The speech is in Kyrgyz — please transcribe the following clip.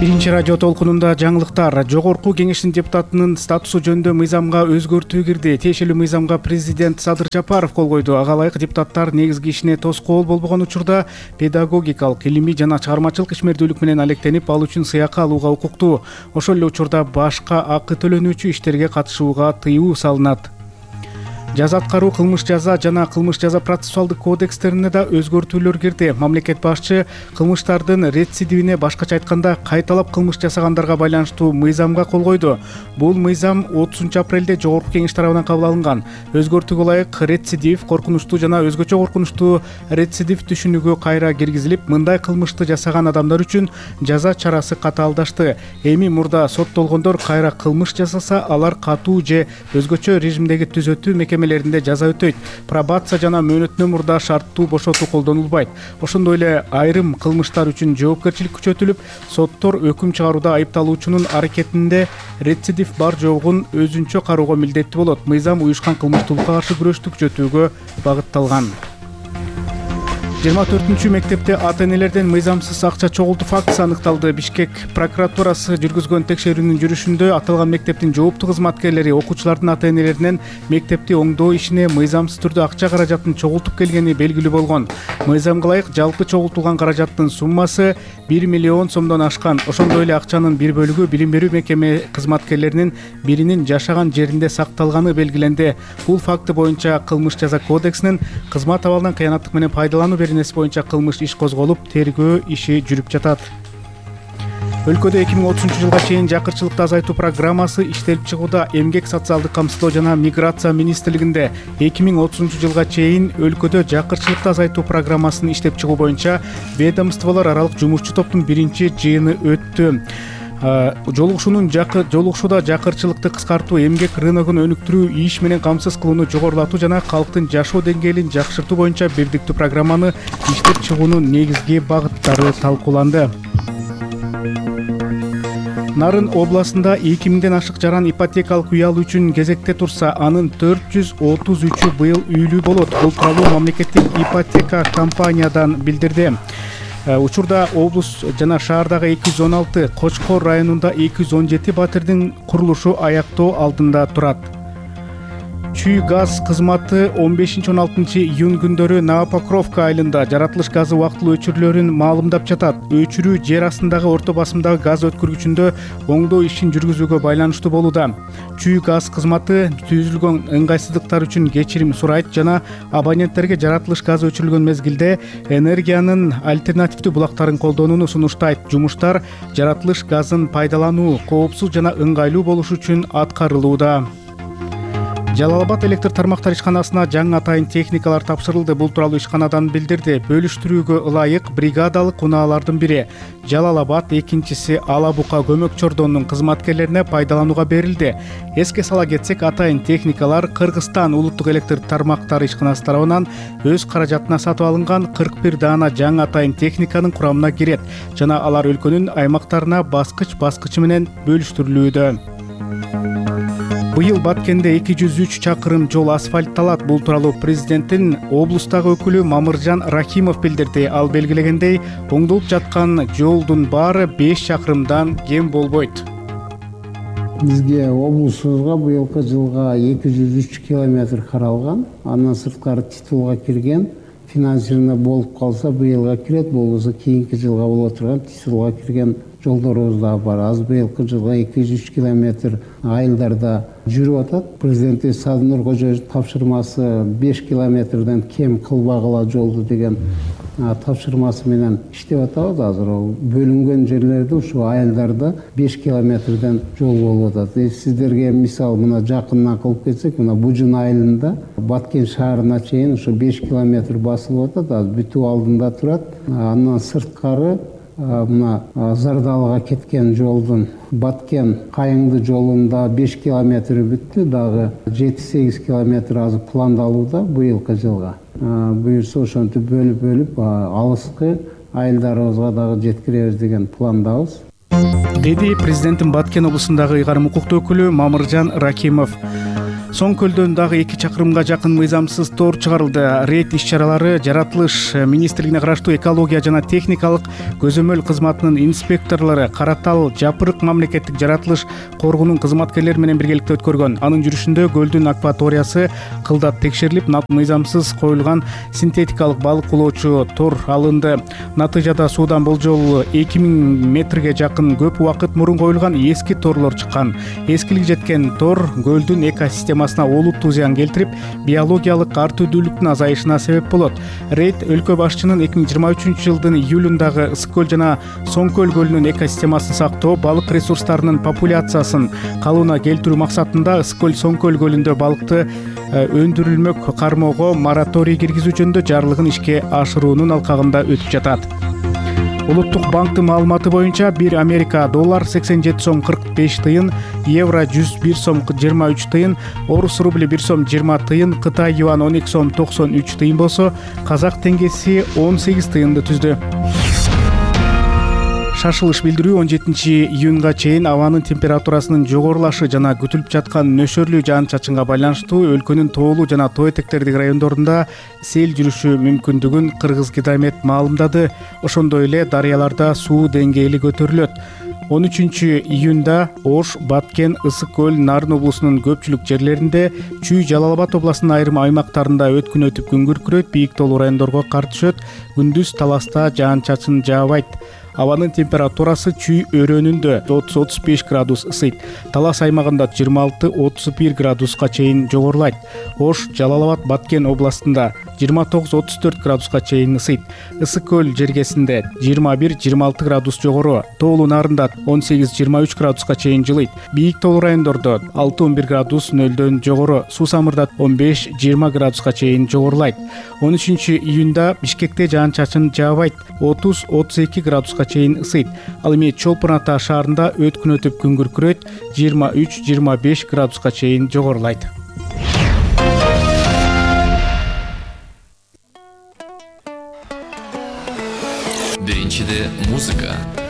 Биринчи радио толкунунда жаңылыктар. Жогорку кеңештин депутатынын статусу жөнүндө мыйзамга өзгөртүү кирди. Тиешелүү мыйзамга президент Садыр Жапаров кол койду. Ага ылайык депутаттар негизги ишине тоскоол болбогон учурда педагогикалык, илимий жана чыгармачылык ишмердүүлүк менен алектенип, ал үчүн сыйакы алууга укуктуу. Ошол эле учурда башка акы төлөнүүчү иштерге катышууга тыюу салынат. Жаза аткаруу, кылмыш жаза жана кылмыш жаза процессуалдык кодекстерине да өзгөртүүлөр кирди. Мамлекет башчы кылмыштардын рецидивине, башкача айтканда кайталап кылмыш жасагандарга байланыштуу мыйзамга кол койду. Бул мыйзам 30 апрелде жогорку кеңеш тарабынан кабыл алынган. Өзгөртүүгө ылайык рецидив, коркунучтуу жана өзгөчө коркунучтуу рецидив түшүнүгү кайра киргизилип, мындай кылмышты жасаган адамдар үчүн жаза чарасы катаалдашты. Эми мурда соттолгондор кайра кылмыш жасаса, алар катуу же өзгөчө режимдеги түзөтүү мекемелеринде жаза өтөйт. Пробация жана мөөнөтүнөн мурда шарттуу бошотуу колдонулбайт. Ошондой эле айрым кылмыштар үчүн жоопкерчилик күчөтүлүп, соттор өкүм чыгарууда айыпталуучунун аракетинде рецидив бар жогун өзүнчө кароого милдеттүү болот. Мыйзам уюшкан кылмыштуулукка каршы күрөштү күчөтүүгө багытталган. 24 мектепте ата-энелерден мыйзамсыз акча чогултуу фактысы аныкталды. Бишкек прокуратурасы жүргүзгөн текшерүүнүн жүрүшүндө аталган мектептин жооптуу кызматкерлери окуучулардын ата-энелеринен мектепти оңдоо ишине мыйзамсыз түрдө акча каражатын чогултуп келгени белгилүү болгон. Мыйзамга ылайык жалпы чогултулган каражаттын суммасы 1 миллион сомдон ашкан. Ошондой эле акчанын бир бөлүгү билим берүү мекеме кызматкерлеринин биринин жашаган жеринде сакталганы белгиленди. Бул факты боюнча кылмыш жаза кодексинин кызмат абалынан кыянаттык менен пайдалануу беренеси боюнча кылмыш иш козголуп, тергөө иши жүрүп жатат. Өлкөдө 2030 жылга чейин жакырчылыкты азайтуу программасы иштелип чыгууда. Эмгек, социалдык камсыздоо жана миграция министрлигинде 2030 жылга чейин өлкөдө жакырчылыкты азайтуу программасын иштеп чыгуу боюнча ведомстволор аралык жумушчу топтун биринчи жыйыны өттү. Жолугушууда жакырчылыкты кыскартуу, эмгек рыногун өнүктүрүү, иш менен камсыз кылууну жогорулатуу жана калктын жашоо деңгээлин жакшыртуу боюнча бирдиктүү программаны иштеп чыгуунун негизги багыттары талкууланды. Нарын областында 2000ден ашык жаран ипотекалык үй алуу үчүн кезекте турса, анын 433-ү быйыл үйлүү болот. Бул тууралуу мамлекеттик ипотека компаниядан билдирди. Учурда облус жана шаардагы 216, Кочкор районунда 217 батирдин курулушу аяктоо алдында турат. Чүй газ кызматы 15-16 июнь күндөрү Новопокровка айылында жаратылыш газы убактылуу өчүрүүлөрүн маалымдап жатат. Өчүрүү жер астындагы орто басымдагы газ өткөргүчүндө оңдоо ишин жүргүзүүгө байланыштуу болууда. Чүй газ кызматы түзүлгөн ыңгайсыздыктар үчүн кечирим сурайт жана абоненттерге жаратылыш газы өчүрүлгөн мезгилде энергиянын альтернативдүү булактарын колдонууну сунуштайт. Жумуштар жаратылыш газын пайдалануу коопсуз жана ыңгайлуу болушу үчүн аткарылууда. Жалал Абад электр тармактар ишканасына жаңы атайын техникалар тапшырылды. Бул тууралуу ишканадан билдирди. Бөлүштүрүүгө ылайык бригадалык унаалардын бири Жалал Абад, экинчиси Ала Бука көмөк чордонунун кызматкерлерине пайдаланууга берилди. Эске сала кетсек, атайын техникалар Кыргызстан улуттук электр тармактары ишканасы тарабынан өз каражатына сатып алынган 41 даана жаңы атайын техниканын курамына кирет жана алар өлкөнүн аймактарына баскыч менен бөлүштүрүлүүдө. Быйыл Баткенде 203 чакырым жол асфальтталат. Бул тууралуу президенттин облустагы өкүлү Мамыржан Рахимов билдирди. Ал белгилегендей, оңдолуп жаткан жолдун баары 5 чакырымдан кем болбойт. Бизге облусубузга быйылкы жылга 203 километр каралган. Андан сырткары титулга кирген, финансирование болуп калса быйылга кирет, болбосо кийинки жылга боло турган титулга кирген жолдорубуз да бар. Аз быйылкы жылга 203 километр айылдарда жүрүп атат. Президент Садыр Кожоевдун тапшырмасы 5 километрден кем кылбагыла жолду деген тапшырмасы менен иштеп атабыз. Азыр бөлүнгөн жерлерде ушу айылдарда 5 километрден жол болуп атат. Сиздерге мисал мына жакындан кылып кетсек, мына Бужун айылында Баткен шаарына чейин ушу 5 километр басылып атат. Азыр бүтүү алдында турат. Андан сырткары мына Зардалыга кеткен жолдун Баткен Кайыңды жолунда 5 километр бүттү, дагы 7-8 километр азыр пландалууда быйылкы жылга. Буюрса ошентип бөлүп алыскы айылдарыбызга дагы жеткиребиз деген пландабыз. Деди президенттин Баткен облусундагы ыйгарым укуктуу өкүлү Мамыржан Ракимов. Соң көлдөн дагы 2 чакырымга жакын мыйзамсыз тор чыгарылды. Рейд иш-чаралары жаратылыш министрлигине караштуу экология жана техникалык көзөмөл кызматынын инспекторлору Каратал Жапырык мамлекеттик жаратылыш коргоонун кызматкерлери менен биргеликте өткөргөн. Анын жүрүшүндө көлдүн акваториясы кылдат текшерилип, мыйзамсыз коюлган синтетикалык балык улоочу тор алынды. Натыйжада суудан болжол 2000 метрге жакын көп убакыт мурун коюлган эски торлор чыккан. Эскилиги жеткен тор көлдүн экосистемасына олуттуу зыян келтирип, биологиялык ар түрдүүлүктүн азайышына себеп болот. Рейд өлкө башчынын 2023 жылдын июлундагы Ысык көл жана Соң көл көлүнүн экосистемасын сактоо, балык ресурстарынын популяциясын калыбына келтирүү максатында Ысык көл Соң көл көлүндө балыкты өндүрүлмөк кармоого мораторий киргизүү жөнүндө жарлыгын ишке ашыруунун алкагында өтүп жатат. Улуттук банктын маалыматы боюнча 1 Америка доллар 87 сом 45 тыйын, евро 101 сом 23 тыйын, орус рубли 1 сом 20 тыйын, Кытай юан 12 сом 93 тыйын болсо, казак теңгеси 18 тыйынды түздү. Шашылыш билдирүү 17 июнга чейин абанын температурасынын жогорулашы жана күтүлүп жаткан нөшөрлүү жаан-чачынга байланыштуу өлкөнүн тоолуу жана тоо этектердик райондорунда сел жүрүшү мүмкүндүгүн Кыргызгидромет маалымдады. Ошондой эле дарыяларда суу деңгээли көтөрүлөт. 13 июнда Ош, Баткен, Ысык көл, Нарын облусунун көпчүлүк жерлеринде, Чүй, Жалал Абад областынын айрым аймактарында өткүн өтүп күн күркүрөйт, бийик тоолуу райондорго кар түшөт, күндүз таласта жаан-чачын жаабайт. Абанын температурасы Чүй өрөөнүндө 30-35 градус ысыйт. Талас аймагында 26-31 градуска чейин жогорулайт. Ош, Жалал Абад, Баткен областында 29-34 градуска чейин ысыйт. Ысык көл жергесинде 21-26 градус жогору, тоолуу Нарында 18-23 градуска чейин жылыйт. Бийик тоолуу райондордо 6-11 градус нөлдөн жогору, Суу-Самырда 15-20 градуска чейин жогорулайт. 13 июнда Бишкекте жаан-чачын жаабайт, 30-32 градуска чейин ысыйт. Ал эми Чолпон Ата шаарында өткүн өтүп күн күркүрөйт, 23-25 градуска чейин жогорулайт. Биринчиде музыка.